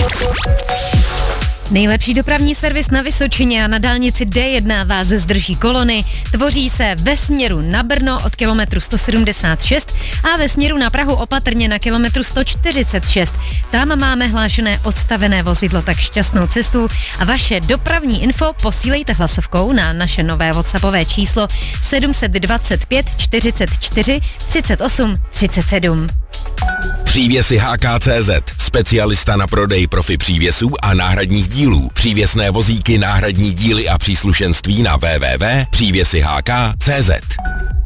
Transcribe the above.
Nejlepší dopravní servis na Vysočině a na dálnici D1 vás zdrží kolony. Tvoří se ve směru na Brno od kilometru 176 a ve směru na Prahu opatrně na kilometru 146. Tam máme hlášené odstavené vozidlo, tak šťastnou cestu a vaše dopravní info posílejte hlasovkou na naše nové WhatsAppové číslo 725 44 38 37. Přívěsy HK.cz, specialista na prodej profi přívěsů a náhradních dílů. Přívěsné vozíky, náhradní díly a příslušenství na www.přívěsyhk.cz.